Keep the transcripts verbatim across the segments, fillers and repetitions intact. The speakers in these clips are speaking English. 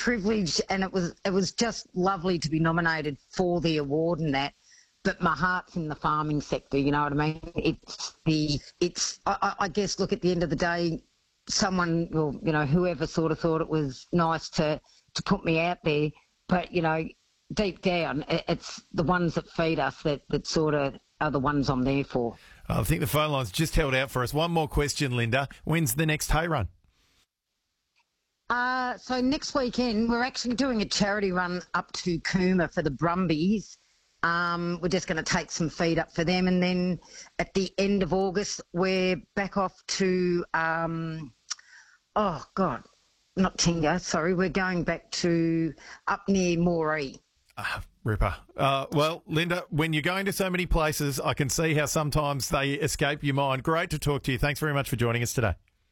privilege, and it was it was just lovely to be nominated for the award and that. But my heart's in the farming sector, you know what I mean? It's the, it's, I, I guess, look, at the end of the day, someone, well, you know, whoever sort of thought it was nice to, to put me out there, but, you know, deep down, it's the ones that feed us that, that sort of are the ones I'm there for. I think the phone line's just held out for us. One more question, Linda. When's the next hay run? Uh, so next weekend, we're actually doing a charity run up to Cooma for the Brumbies. Um, we're just going to take some feed up for them. And then at the end of August, we're back off to, um, oh, God, not Tinga, sorry. We're going back to up near Moree. Uh, Ripper. Uh, well, Linda, when you're going to so many places, I can see how sometimes they escape your mind. Great to talk to you. Thanks very much for joining us today.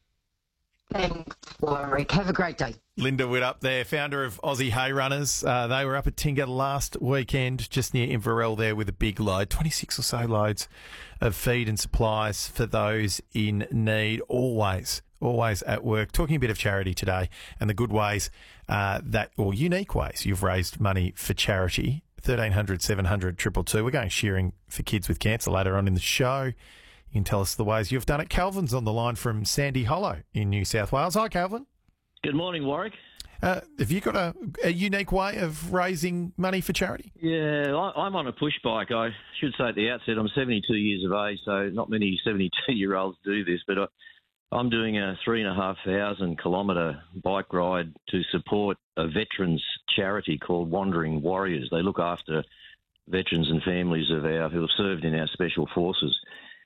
Thanks, Warwick. Have a great day. Linda Witt up there, founder of Aussie Hay Runners. Uh, they were up at Tinga last weekend, just near Inverell there, with a big load, twenty-six or so loads of feed and supplies for those in need. Always, always at work. Talking a bit of charity today and the good ways uh, that, or unique ways you've raised money for charity. thirteen hundred, seven hundred, two two two. We're going shearing for kids with cancer later on in the show. You can tell us the ways you've done it. Calvin's on the line from Sandy Hollow in New South Wales. Hi, Calvin. Good morning, Warwick. Uh, have you got a, a unique way of raising money for charity? Yeah, I, I'm on a push bike. I should say at the outset, I'm seventy-two years of age, so not many seventy-two-year-olds do this, but I, I'm doing a three and a half thousand kilometre bike ride to support a veterans charity called Wandering Warriors. They look after veterans and families of our who have served in our special forces.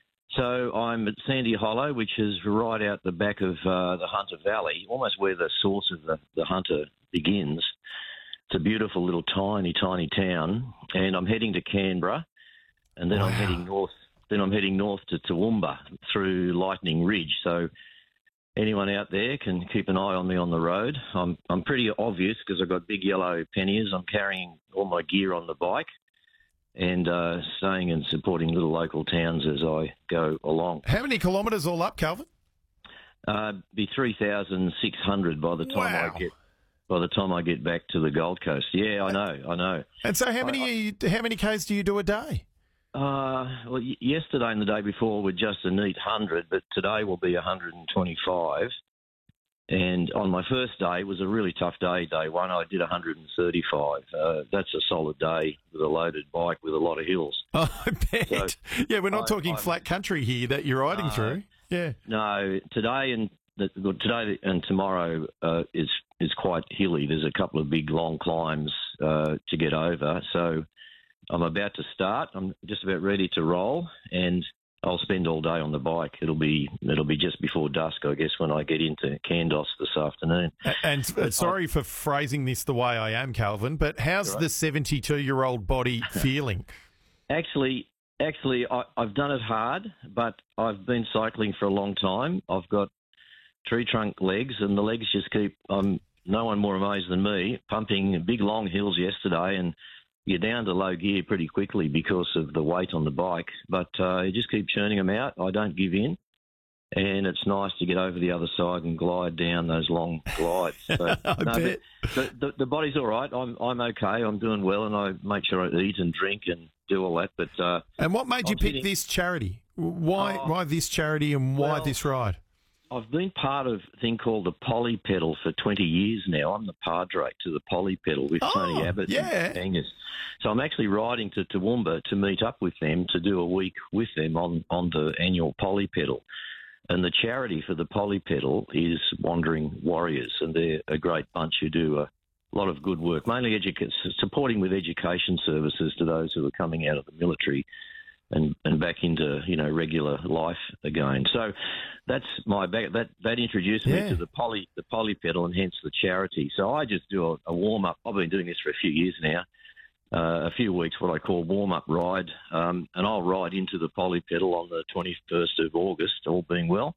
So I'm at Sandy Hollow, which is right out the back of uh, the Hunter Valley, almost where the source of the, the Hunter begins. It's a beautiful little tiny, tiny town, and I'm heading to Canberra, and then wow. I'm heading north. Then I'm heading north to Toowoomba through Lightning Ridge. So anyone out there can keep an eye on me on the road. I'm I'm pretty obvious because I've got big yellow panniers. I'm carrying all my gear on the bike, and uh, staying and supporting little local towns as I go along. How many kilometres all up, Calvin? Uh, be three thousand six hundred by the time wow. I get by the time I get back to the Gold Coast. Yeah, I know, I know. And so, how many I, are you, how many k's do you do a day? Uh, well, y- yesterday and the day before were just a neat hundred, but today will be one hundred twenty-five. And on my first day, it was a really tough day, day one, I did one hundred thirty-five. Uh, that's a solid day with a loaded bike with a lot of hills. Oh, I bet. So yeah, we're not I, talking I'm, flat country here that you're riding no, through. Yeah. No, today and the, today and tomorrow uh, is is quite hilly. There's a couple of big, long climbs uh, to get over. So I'm about to start. I'm just about ready to roll, and I'll spend all day on the bike. It'll be it'll be just before dusk, I guess, when I get into Candos this afternoon. And, and sorry for phrasing this the way I am, Calvin, but how's right. the seventy-two-year-old body feeling? Actually, actually, I, I've done it hard, but I've been cycling for a long time. I've got tree trunk legs, and the legs just keep. Um, no one more amazed than me, pumping big long hills yesterday, and you're down to low gear pretty quickly because of the weight on the bike, but uh, you just keep churning them out. I don't give in, and it's nice to get over the other side and glide down those long glides. So, I no, bet. The, the, the body's all right. I'm I'm okay. I'm doing well, and I make sure I eat and drink and do all that. But uh, and what made you I'm pick sitting, this charity? Why uh, why this charity and why well, this ride? I've been part of a thing called the Poly Pedal for twenty years now. I'm the padre to the Poly Pedal with oh, Tony Abbott yeah. and Angus. So I'm actually riding to Toowoomba to meet up with them to do a week with them on, on the annual Poly Pedal. And the charity for the Poly Pedal is Wandering Warriors, and they're a great bunch who do a lot of good work, mainly educa- supporting with education services to those who are coming out of the military and, and back into, you know, regular life again. So that's my back. That that introduced yeah. me to the poly the poly pedal and hence the charity. So I just do a, a warm up. I've been doing this for a few years now, uh, a few weeks, what I call warm up ride, um, and I'll ride into the poly pedal on the twenty-first of August, all being well.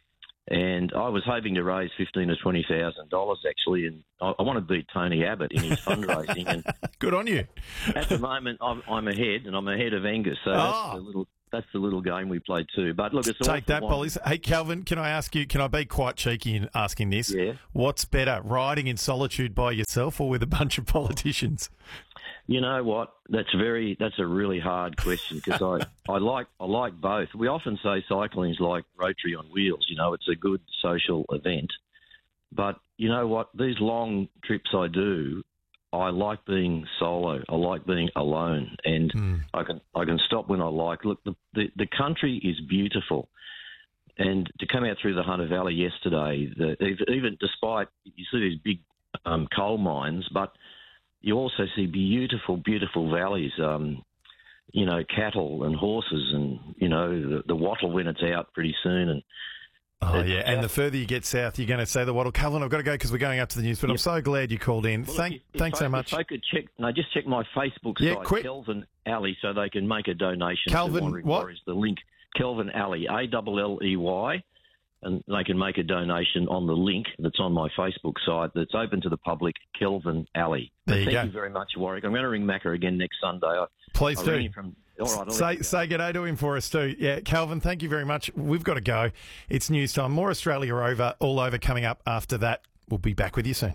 And I was hoping to raise fifteen to twenty thousand dollars actually, and I, I want to beat Tony Abbott in his fundraising. And good on you. At the moment, I'm, I'm ahead, and I'm ahead of Angus. So oh, that's a little that's the little game we play too. But look, it's Take that, one. Bollies. Hey, Calvin, can I ask you, can I be quite cheeky in asking this? Yeah. What's better, riding in solitude by yourself or with a bunch of politicians? You know what? That's very. That's a really hard question because I, I like I like both. We often say cycling's like Rotary on wheels. You know, it's a good social event. But you know what? These long trips I do, I like being solo. I like being alone, and mm. I can I can stop when I like. Look, the, the the country is beautiful, and to come out through the Hunter Valley yesterday, the, even despite you see these big um, coal mines, but you also see beautiful, beautiful valleys, um, you know, cattle and horses and, you know, the, the wattle when it's out pretty soon. And Oh, yeah, and the further you get south, you're going to say the wattle. Calvin, I've got to go because we're going up to the news, but yep. I'm so glad you called in. Well, Thank, if, if thanks I, so much. If I could check, no, just check my Facebook yeah, site, quick. Kelvin Alley, so they can make a donation. Calvin, to what? Is the link, Kelvin Alley, A L L E Y. And they can make a donation on the link that's on my Facebook site that's open to the public, Kelvin Alley. There you thank go. you very much, Warwick. I'm going to ring Macca again next Sunday. I, Please I do. From, all right, I'll say, say good day to him for us too. Yeah, Calvin, thank you very much. We've got to go. It's news time. More Australia over, all over coming up after that. We'll be back with you soon.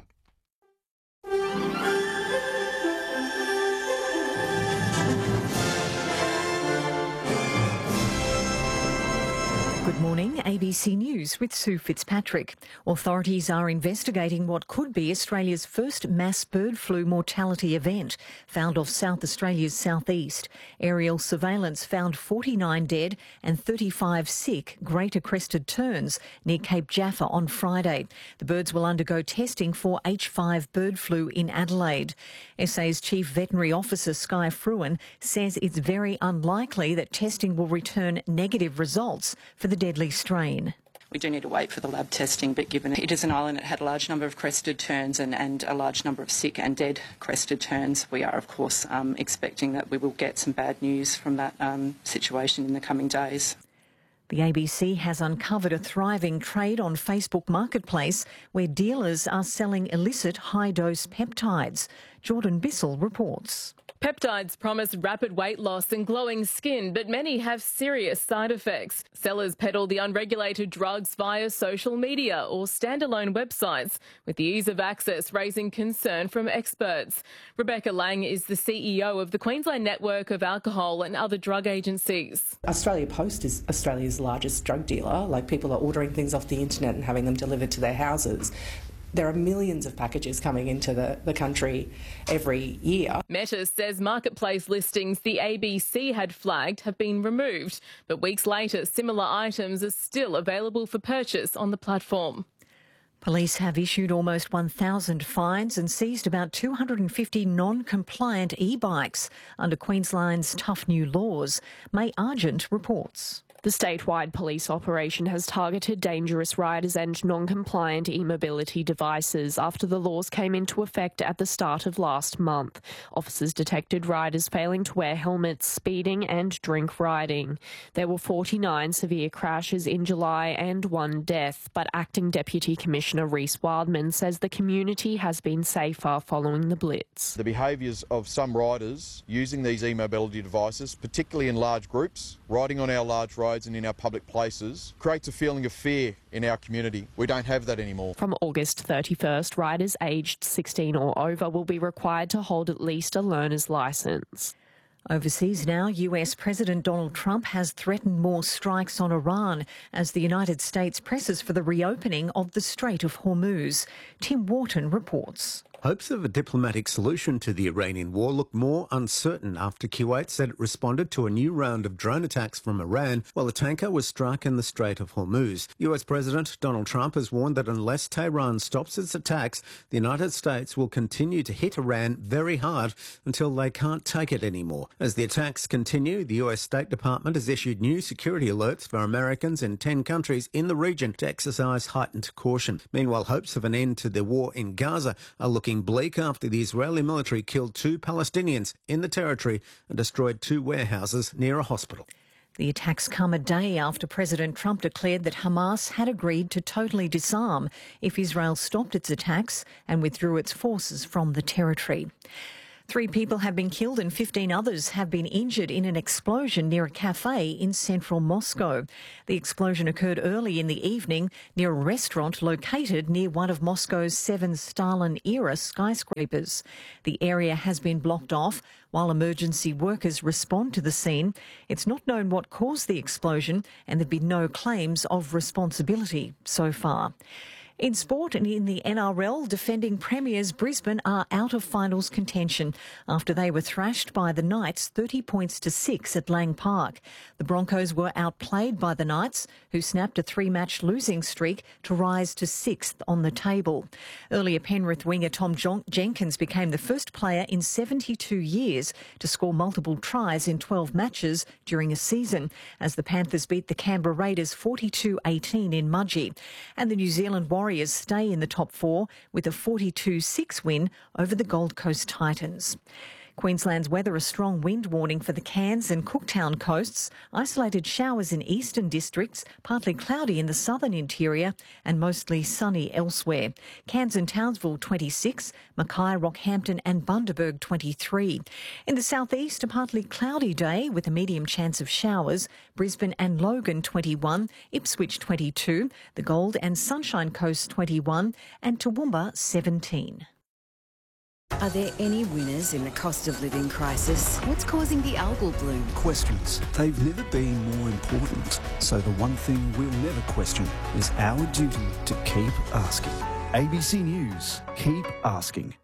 Good morning, A B C News with Sue Fitzpatrick. Authorities are investigating what could be Australia's first mass bird flu mortality event, found off South Australia's southeast. Aerial surveillance found forty-nine dead and thirty-five sick greater crested terns near Cape Jaffa on Friday. The birds will undergo testing for H five bird flu in Adelaide. S A's Chief Veterinary Officer Sky Fruin says it's very unlikely that testing will return negative results for the deadly strain. We do need to wait for the lab testing, but given it is an island that had a large number of crested terns and, and a large number of sick and dead crested terns, we are, of course, um, expecting that we will get some bad news from that um, situation in the coming days. The A B C has uncovered a thriving trade on Facebook Marketplace where dealers are selling illicit high-dose peptides. Jordan Bissell reports. Peptides promise rapid weight loss and glowing skin, but many have serious side effects. Sellers peddle the unregulated drugs via social media or standalone websites, with the ease of access raising concern from experts. Rebecca Lang is the C E O of the Queensland Network of Alcohol and Other Drug Agencies. Australia Post is Australia's largest drug dealer. Like, people are ordering things off the internet and having them delivered to their houses. There are millions of packages coming into the, the country every year. Meta says marketplace listings the A B C had flagged have been removed, but weeks later similar items are still available for purchase on the platform. Police have issued almost one thousand fines and seized about two hundred fifty non-compliant e-bikes under Queensland's tough new laws. May Argent reports. The statewide police operation has targeted dangerous riders and non-compliant e-mobility devices after the laws came into effect at the start of last month. Officers detected riders failing to wear helmets, speeding and drink riding. There were forty-nine severe crashes in July and one death, but Acting Deputy Commissioner Reece Wildman says the community has been safer following the blitz. The behaviours of some riders using these e-mobility devices, particularly in large groups, riding on our large roads and in our public places, creates a feeling of fear in our community. We don't have that anymore. From August thirty-first, riders aged sixteen or over will be required to hold at least a learner's licence. Overseas now, U S President Donald Trump has threatened more strikes on Iran as the United States presses for the reopening of the Strait of Hormuz. Tim Wharton reports. Hopes of a diplomatic solution to the Iranian war look more uncertain after Kuwait said it responded to a new round of drone attacks from Iran while a tanker was struck in the Strait of Hormuz. U S President Donald Trump has warned that unless Tehran stops its attacks, the United States will continue to hit Iran very hard until they can't take it anymore. As the attacks continue, the U S State Department has issued new security alerts for Americans in ten countries in the region to exercise heightened caution. Meanwhile, hopes of an end to the war in Gaza are looking bleak after the Israeli military killed two Palestinians in the territory and destroyed two warehouses near a hospital. The attacks come a day after President Trump declared that Hamas had agreed to totally disarm if Israel stopped its attacks and withdrew its forces from the territory. Three people have been killed and fifteen others have been injured in an explosion near a cafe in central Moscow. The explosion occurred early in the evening near a restaurant located near one of Moscow's seven Stalin-era skyscrapers. The area has been blocked off while emergency workers respond to the scene. It's not known what caused the explosion and there have been no claims of responsibility so far. In sport and in the N R L, defending premiers Brisbane are out of finals contention after they were thrashed by the Knights thirty points to six at Lang Park. The Broncos were outplayed by the Knights, who snapped a three-match losing streak to rise to sixth on the table. Earlier Penrith winger Tom Jenkins became the first player in seventy-two years to score multiple tries in twelve matches during a season, as the Panthers beat the Canberra Raiders forty-two eighteen in Mudgee. And the New Zealand Warriors Warriors stay in the top four with a forty-two six win over the Gold Coast Titans. Queensland's weather, a strong wind warning for the Cairns and Cooktown coasts, isolated showers in eastern districts, partly cloudy in the southern interior and mostly sunny elsewhere. Cairns and Townsville twenty-six, Mackay, Rockhampton and Bundaberg twenty-three. In the southeast, a partly cloudy day with a medium chance of showers. Brisbane and Logan twenty-one, Ipswich twenty-two, the Gold and Sunshine Coast twenty-one and Toowoomba seventeen. Are there any winners in the cost of living crisis? What's causing the algal bloom? Questions. They've never been more important. So the one thing we'll never question is our duty to keep asking. A B C News. Keep asking.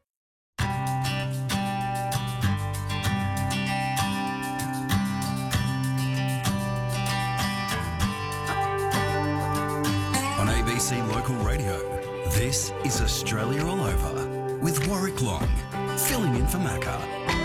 On A B C Local Radio, this is Australia All Over with Warwick Long, filling in for Macca.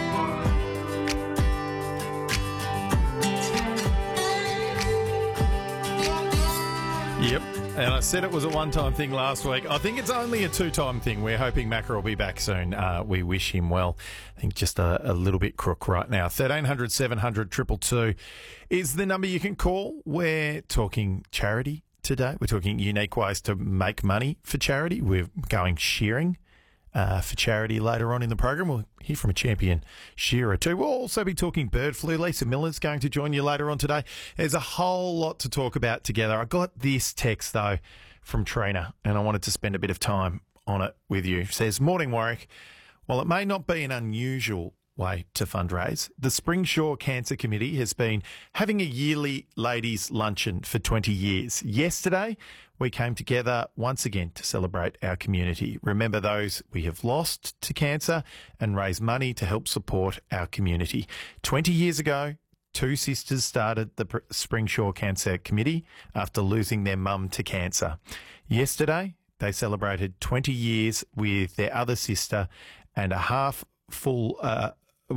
Yep, and I said it was a one-time thing last week. I think it's only a two-time thing. We're hoping Macca will be back soon. Uh, we wish him well. I think just a, a little bit crook right now. thirteen hundred, seven hundred, two two two is the number you can call. We're talking charity today. We're talking unique ways to make money for charity. We're going shearing Uh, for charity later on in the program. We'll hear from a champion shearer too. We'll also be talking bird flu. Lisa Miller's going to join you later on today. There's a whole lot to talk about together. I got this text, though, from Trina, and I wanted to spend a bit of time on it with you. It says, "Morning, Warwick. While it may not be an unusual way to fundraise, the Springsure Cancer Committee has been having a yearly ladies' luncheon for twenty years. Yesterday, we came together once again to celebrate our community, remember those we have lost to cancer and raise money to help support our community. twenty years ago, two sisters started the Springsure Cancer Committee after losing their mum to cancer. Yesterday, they celebrated twenty years with their other sister and a half full, uh,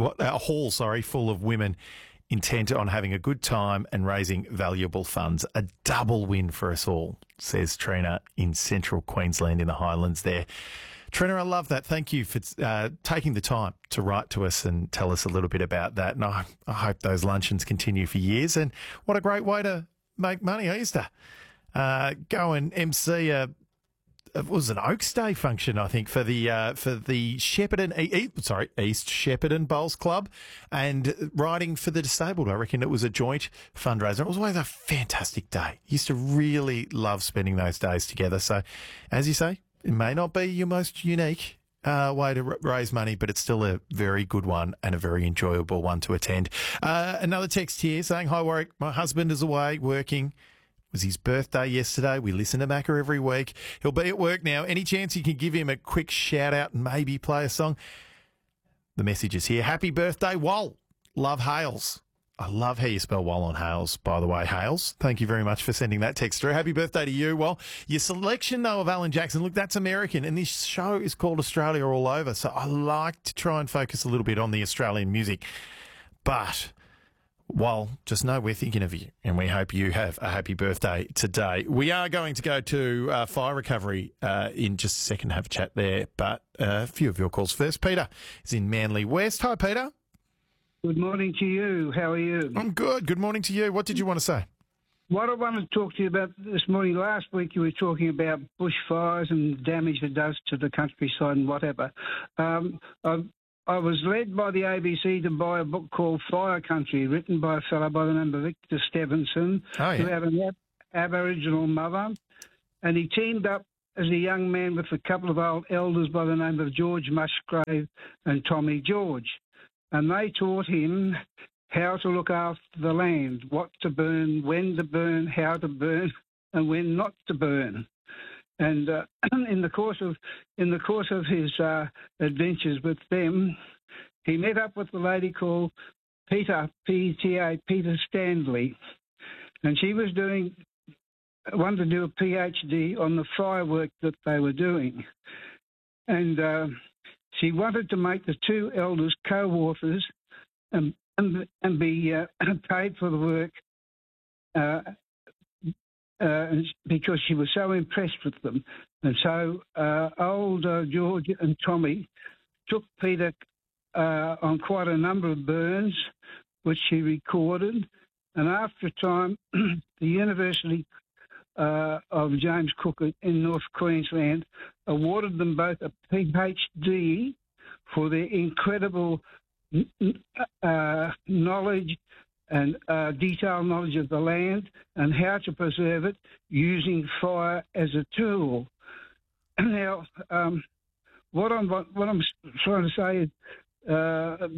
a hall, sorry, full of women intent on having a good time and raising valuable funds. A double win for us all," says Trina in central Queensland in the Highlands there. Trina, I love that. Thank you for uh, taking the time to write to us and tell us a little bit about that. And I, I hope those luncheons continue for years. And what a great way to make money, I used to uh, go and M C a It was an Oaks Day function, I think, for the uh, for the Shepparton, e- sorry, East Shepparton Bowls Club, and riding for the disabled. I reckon it was a joint fundraiser. It was always a fantastic day. Used to really love spending those days together. So, as you say, it may not be your most unique uh, way to r- raise money, but it's still a very good one and a very enjoyable one to attend. Uh, another text here saying, "Hi Warwick, my husband is away working. It was his birthday yesterday. We listen to Macca every week. He'll be at work now. Any chance you can give him a quick shout out and maybe play a song?" The message is here. "Happy birthday, Wal. Love, Hales." I love how you spell Wal on Hales, by the way, Hales. Thank you very much for sending that text through. Happy birthday to you, Wal. Your selection, though, of Alan Jackson, look, that's American, and this show is called Australia All Over, so I like to try and focus a little bit on the Australian music. But well, just know we're thinking of you, and we hope you have a happy birthday today. We are going to go to uh, fire recovery uh, in just a second, have a chat there, but uh, a few of your calls first. Peter is in Manly West. Hi, Peter. Good morning to you. How are you? I'm good. Good morning to you. What did you want to say? What I wanted to talk to you about this morning, last week you were talking about bushfires and damage it does to the countryside and whatever. Um, I've I was led by the A B C to buy a book called Fire Country, written by a fellow by the name of Victor Stevenson, oh, yeah. who had an ab- Aboriginal mother, and he teamed up as a young man with a couple of old elders by the name of George Musgrave and Tommy George, and they taught him how to look after the land, what to burn, when to burn, how to burn, and when not to burn. And uh, in the course of in the course of his uh, adventures with them, he met up with a lady called Peter P T A Peter Stanley, and she was doing wanted to do a PhD on the firework that they were doing, and uh, she wanted to make the two elders co-authors and and, and be uh, paid for the work. Uh, Uh, because she was so impressed with them. And so uh, old uh, George and Tommy took Peter uh, on quite a number of burns, which she recorded. And after a time, the University uh, of James Cook in North Queensland awarded them both a PhD for their incredible uh, knowledge and uh, detailed knowledge of the land and how to preserve it using fire as a tool. Now, um, what I'm what I'm trying to say is uh,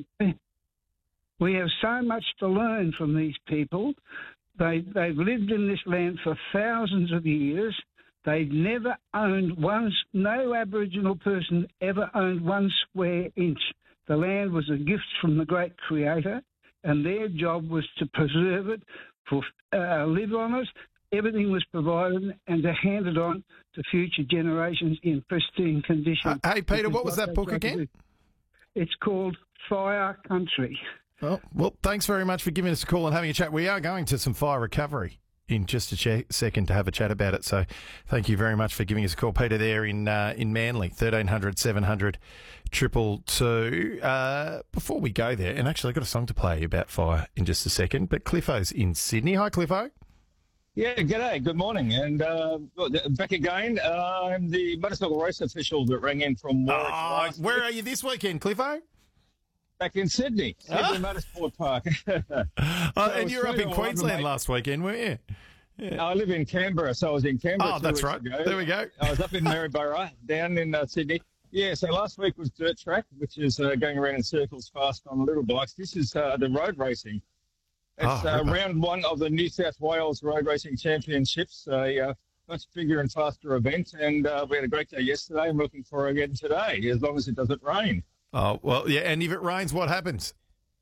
we have so much to learn from these people. They they've lived in this land for thousands of years. They've never owned one. No Aboriginal person ever owned one square inch. The land was a gift from the great Creator, and their job was to preserve it, for uh, live on it. Everything was provided, and to hand it on to future generations in pristine condition. Uh, hey, Peter, what was that book again? It's called Fire Country. Oh, well, thanks very much for giving us a call and having a chat. We are going to some fire recovery in just a ch- second to have a chat about it. So thank you very much for giving us a call, Peter, there in uh, in Manly, thirteen hundred, seven hundred, triple two. Uh, before we go there, and actually I've got a song to play about fire in just a second, but Cliffo's in Sydney. Hi, Cliffo. Yeah, g'day, good morning. And uh, back again, uh, I'm the motorcycle race official that rang in from Warwick. Oh, where are you this weekend, Cliffo? Back in Sydney, Sydney Ah. Motorsport Park. Oh, So and you were up in Australia, Queensland mate. last weekend, weren't you? Yeah. I live in Canberra, so I was in Canberra Oh, two that's weeks right. ago. There we go. I was up in Maryborough, down in uh, Sydney. Yeah, so last week was dirt track, which is uh, going around in circles fast on little bikes. This is uh, the road racing. It's Oh, uh, ripper. round one of the New South Wales Road Racing Championships, a uh, much bigger and faster event. And uh, we had a great day yesterday. I'm looking for it again today, as long as it doesn't rain. Oh, well, yeah, and if it rains, what happens?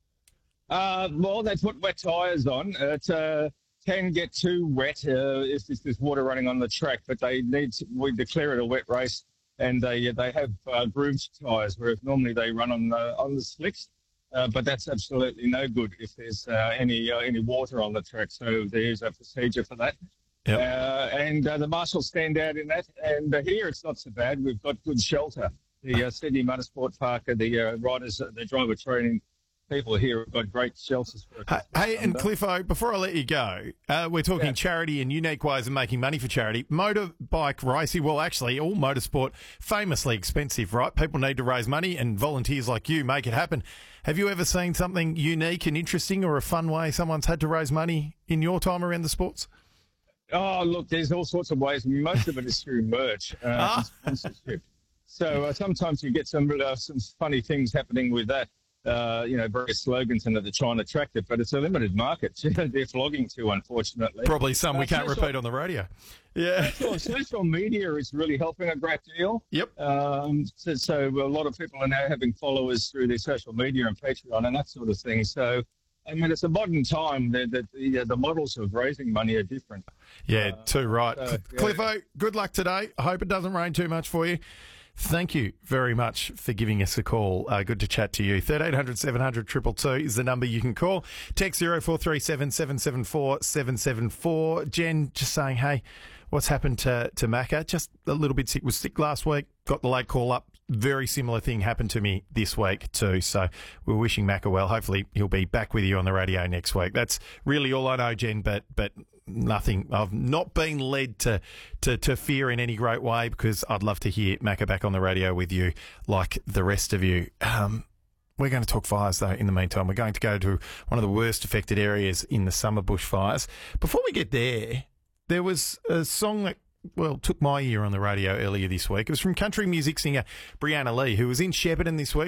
Uh, well, they put wet tyres on. It uh, can get too wet uh, if there's, there's water running on the track, but they need to, we declare it a wet race, and they they have uh, groomed tyres, whereas normally they run on the, on the slicks. Uh, but that's absolutely no good if there's uh, any uh, any water on the track. So there's a procedure for that. Yep. Uh, and uh, the marshals stand out in that. And uh, here it's not so bad. We've got good shelter. The uh, Sydney Motorsport Park, uh, the uh, riders, uh, the driver training people here have got great shelters for Hey, hey, and Cliffo, before I let you go, uh, we're talking Yeah. charity and unique ways of making money for charity. Motorbike racing, well, actually, all motorsport, famously expensive, right? People need to raise money, and volunteers like you make it happen. Have you ever seen something unique and interesting or a fun way someone's had to raise money in your time around the sports? Oh, look, there's all sorts of ways. Most of it is through merch uh, Ah. and sponsorship. So uh, sometimes you get some uh, some funny things happening with that. Uh, you know, various slogans and that they're trying to attract it, but it's a limited market. They're flogging to, unfortunately. Probably some we Uh, can't social- repeat on the radio. Yeah. Social, social media is really helping a great deal. Yep. Um, so, so a lot of people are now having followers through their social media and Patreon and that sort of thing. So, I mean, it's a modern time that the, the, the models of raising money are different. Yeah, too right. so, yeah. Cliffo, good luck today. I hope it doesn't rain too much for you. Thank you very much for giving us a call. Uh, good to chat to you. thirteen hundred, seven hundred, two two two is the number you can call. Text zero four three seven, seven seven four, seven seven four. Jen just saying, hey, what's happened to, to Macca? Just a little bit sick. Was sick last week. Got the late call up. Very similar thing happened to me this week too. So we're wishing Macca well. Hopefully he'll be back with you on the radio next week. That's really all I know, Jen, but but nothing. I've not been led to, to, to fear in any great way because I'd love to hear Macca back on the radio with you like the rest of you. Um, We're going to talk fires, though, in the meantime. We're going to go to one of the worst affected areas in the summer bushfires. Before we get there, there was a song that, well, took my ear on the radio earlier this week. It was from country music singer Brianna Lee, who was in Shepparton this week.